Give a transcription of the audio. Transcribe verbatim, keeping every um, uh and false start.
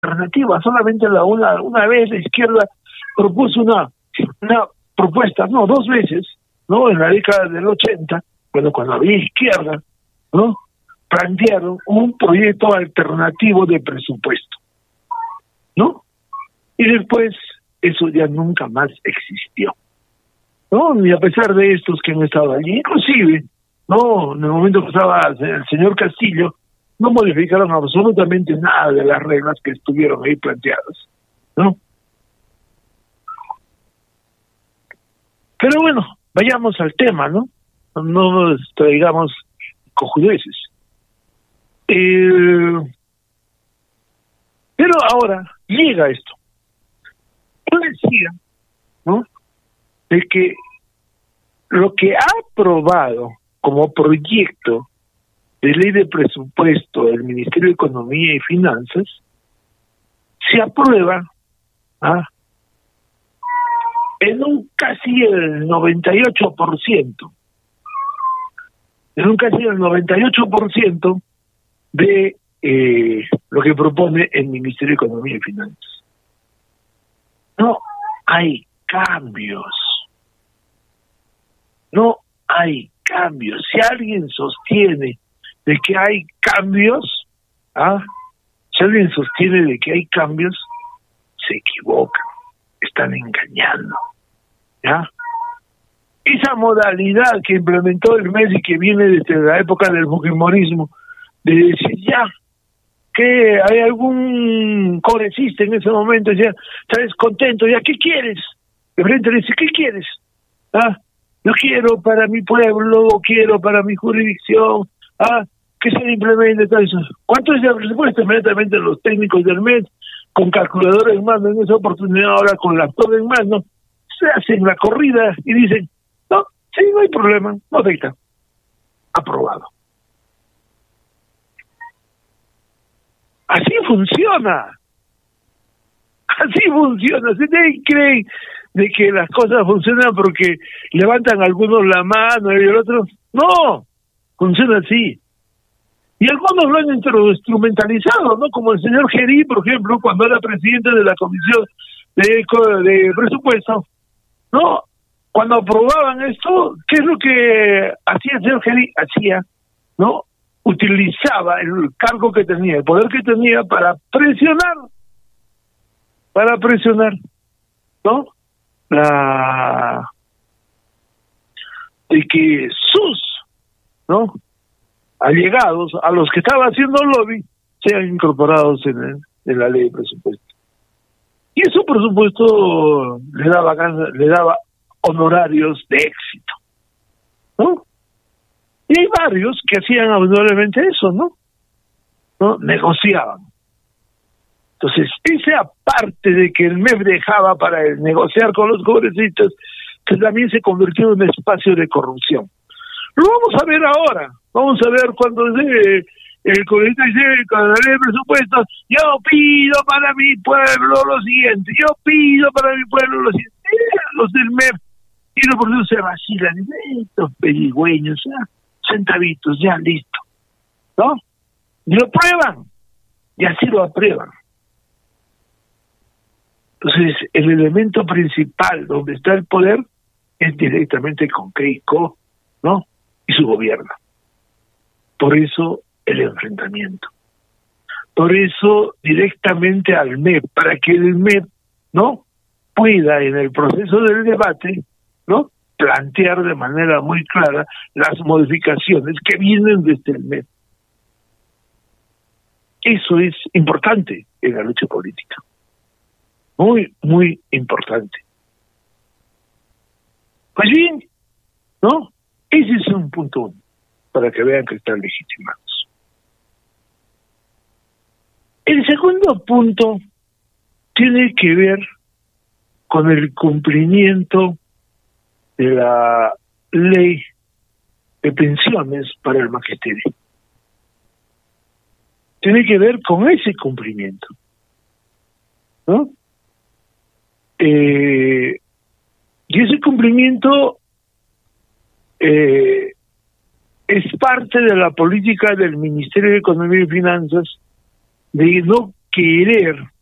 alternativa. Solamente la una una vez la izquierda propuso una una propuesta, no, dos veces, ¿no? En la década del ochenta, bueno, cuando había izquierda, ¿no? Plantearon un proyecto alternativo de presupuesto, ¿no? Y después eso ya nunca más existió, ¿no? Y a pesar de estos que han estado allí, inclusive, ¿no? En el momento que estaba el señor Castillo, no modificaron absolutamente nada de las reglas que estuvieron ahí planteadas, ¿no? Pero bueno, vayamos al tema, ¿no? No nos traigamos cojudeces. Eh, pero ahora llega esto. Yo decía, ¿no? De que lo que ha aprobado como proyecto de ley de presupuesto del Ministerio de Economía y Finanzas se aprueba ¿ah? en un casi el noventa y ocho por ciento, en un casi el noventa y ocho por ciento de eh, lo que propone el Ministerio de Economía y Finanzas. No hay cambios. No hay cambios. Si alguien sostiene de que hay cambios, ¿ah? si alguien sostiene de que hay cambios, se equivocan, están engañando, ¿ya? Esa modalidad que implementó el M E S y que viene desde la época del fujimorismo, de decir ya, que hay algún congresista en ese momento, ya, está descontento, ya, ¿qué quieres? De frente le dice, ¿qué quieres? ¿Ah? Yo quiero para mi pueblo, quiero para mi jurisdicción, ah, que se implemente todo eso. ¿Cuánto es el presupuesto? Inmediatamente los técnicos del M E S, con calculadora en mano, en esa oportunidad ahora con laptop en mano, se hacen la corrida y dicen, no, sí, no hay problema, no afecta. Aprobado. Así funciona. Así funciona. ¿Ustedes creen de que las cosas funcionan porque levantan algunos la mano y el otro? No, funciona así. Y algunos lo han instrumentalizado, ¿no? Como el señor Gerí, por ejemplo, cuando era presidente de la Comisión de, de Presupuesto, ¿no? Cuando aprobaban esto, ¿qué es lo que hacía el señor Gerí? Hacía, ¿no? Utilizaba el cargo que tenía, el poder que tenía para presionar, para presionar, ¿no? La de que sus, ¿no? allegados, a los que estaba haciendo lobby, sean incorporados en, el, en la ley de presupuesto. Y eso, por supuesto, le daba le daba honorarios de éxito, ¿no? Y hay varios que hacían abundablemente eso, ¿no? ¿no? Negociaban. Entonces, esa parte de que el M E F dejaba para el negociar con los congresistas, que también se convirtió en un espacio de corrupción. Lo vamos a ver ahora. Vamos a ver cuando el, el congresista dice, con la ley de presupuesto, yo pido para mi pueblo lo siguiente, yo pido para mi pueblo lo siguiente. Los del M E F, y los por eso se vacilan, estos pedigüeños, ¿eh? centavitos, ya listo, ¿no? Y lo prueban, y así lo aprueban. Entonces, el elemento principal donde está el poder es directamente con Keiko, ¿no? Y su gobierno. Por eso el enfrentamiento. Por eso directamente al M E F, para que el M E F, ¿no? pueda en el proceso del debate, ¿no? plantear de manera muy clara las modificaciones que vienen desde el M E F. Eso es importante en la lucha política. Muy, muy importante. Pues bien, ¿no? Ese es un punto uno, para que vean que están legitimados. El segundo punto tiene que ver con el cumplimiento de la ley de pensiones para el magisterio. Tiene que ver con ese cumplimiento, ¿no? Eh, y ese cumplimiento eh, es parte de la política del Ministerio de Economía y Finanzas de no querer